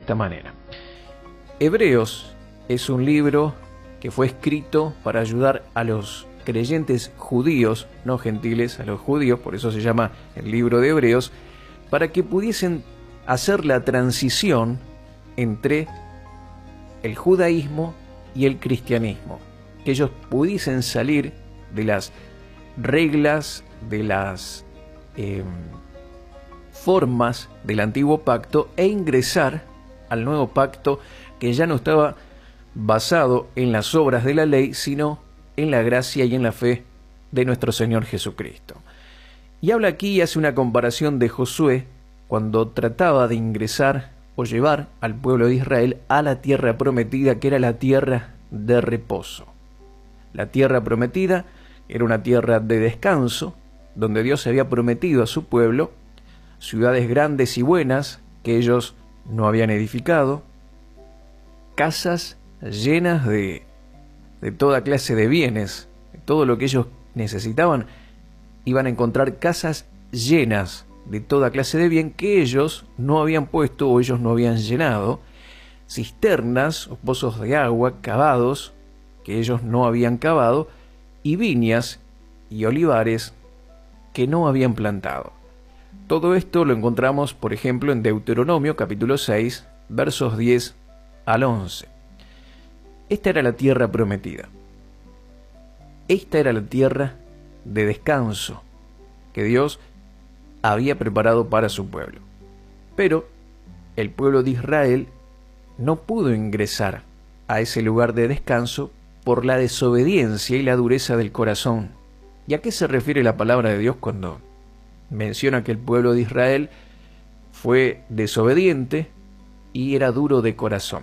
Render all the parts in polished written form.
esta manera. Hebreos es un libro que fue escrito para ayudar a los creyentes judíos, no gentiles, a los judíos, por eso se llama el libro de Hebreos, para que pudiesen hacer la transición entre el judaísmo y el cristianismo, que ellos pudiesen salir de las reglas, de las formas del antiguo pacto e ingresar al nuevo pacto, que ya no estaba basado en las obras de la ley, sino en la gracia y en la fe de nuestro Señor Jesucristo. Y habla aquí y hace una comparación de Josué cuando trataba de ingresar o llevar al pueblo de Israel a la tierra prometida, que era la tierra de reposo. La tierra prometida era una tierra de descanso, donde Dios había prometido a su pueblo ciudades grandes y buenas que ellos no habían edificado, casas llenas de toda clase de bienes, de todo lo que ellos necesitaban. Iban a encontrar casas llenas de toda clase de bien que ellos no habían puesto o ellos no habían llenado, cisternas o pozos de agua cavados que ellos no habían cavado, y viñas y olivares que no habían plantado. Todo esto lo encontramos, por ejemplo, en Deuteronomio capítulo 6, versos 10 al 11. Esta era la tierra prometida. Esta era la tierra de descanso que Dios había preparado para su pueblo. Pero el pueblo de Israel no pudo ingresar a ese lugar de descanso por la desobediencia y la dureza del corazón. ¿Y a qué se refiere la palabra de Dios cuando menciona que el pueblo de Israel fue desobediente y era duro de corazón?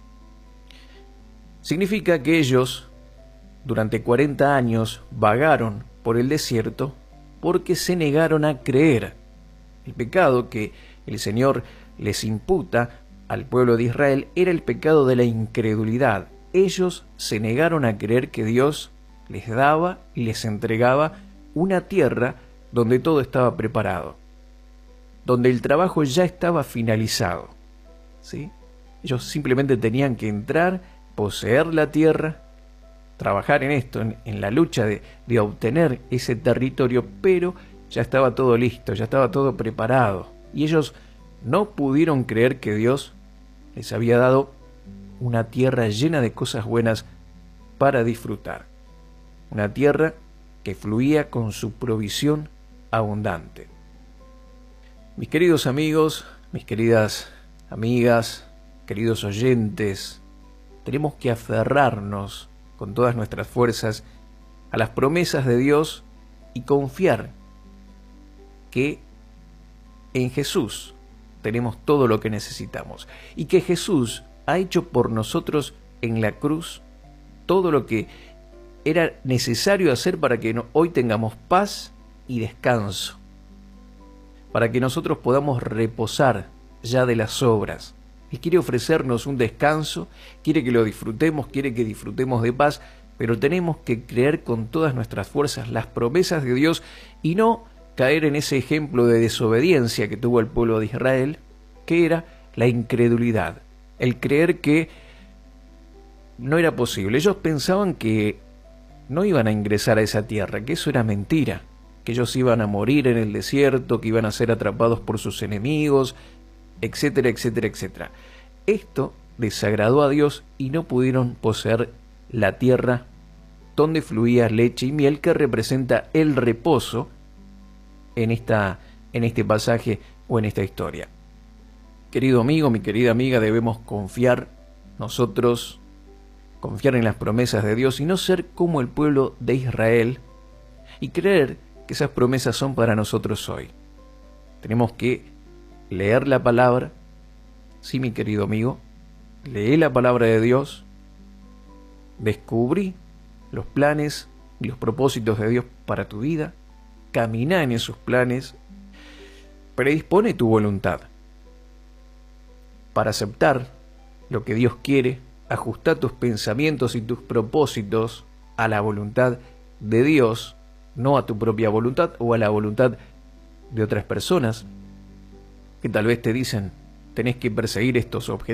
Significa que ellos durante 40 años vagaron por el desierto porque se negaron a creer. El pecado que el Señor les imputa al pueblo de Israel era el pecado de la incredulidad. Ellos se negaron a creer que Dios les daba y les entregaba una tierra donde todo estaba preparado, donde el trabajo ya estaba finalizado, ¿sí? Ellos simplemente tenían que entrar, poseer la tierra, trabajar en esto, en la lucha de obtener ese territorio, pero ya estaba todo listo, ya estaba todo preparado. Y ellos no pudieron creer que Dios les había dado una tierra llena de cosas buenas para disfrutar. Una tierra que fluía con su provisión abundante. Mis queridos amigos, mis queridas amigas, queridos oyentes, tenemos que aferrarnos con todas nuestras fuerzas a las promesas de Dios y confiar que en Jesús tenemos todo lo que necesitamos y que Jesús ha hecho por nosotros en la cruz todo lo que era necesario hacer para que hoy tengamos paz y descanso, para que nosotros podamos reposar ya de las obras. Él quiere ofrecernos un descanso, quiere que lo disfrutemos, quiere que disfrutemos de paz, pero tenemos que creer con todas nuestras fuerzas las promesas de Dios y no caer en ese ejemplo de desobediencia que tuvo el pueblo de Israel, que era la incredulidad, el creer que no era posible. Ellos pensaban que no iban a ingresar a esa tierra, que eso era mentira, que ellos iban a morir en el desierto, que iban a ser atrapados por sus enemigos, etcétera, etcétera, etcétera. Esto desagradó a Dios y no pudieron poseer la tierra donde fluía leche y miel, que representa el reposo en este pasaje o en esta historia. Querido amigo, mi querida amiga, debemos confiar nosotros, confiar en las promesas de Dios y no ser como el pueblo de Israel y creer que esas promesas son para nosotros hoy. Tenemos que leer la palabra. Sí, mi querido amigo, lee la palabra de Dios, descubrí los planes y los propósitos de Dios para tu vida, camina en esos planes, predispone tu voluntad para aceptar lo que Dios quiere, ajusta tus pensamientos y tus propósitos a la voluntad de Dios, no a tu propia voluntad o a la voluntad de otras personas que tal vez te dicen tenés que perseguir estos objetivos